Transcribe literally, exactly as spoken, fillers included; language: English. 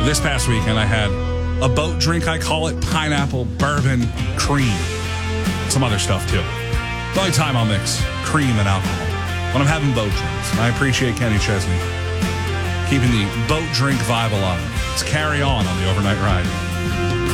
This past weekend, I had a boat drink. I call it pineapple, bourbon, cream. Some other stuff, too. The only time I'll mix cream and alcohol when I'm having boat drinks. And I appreciate Kenny Chesney keeping the boat drink vibe alive. Let's carry on on the overnight ride.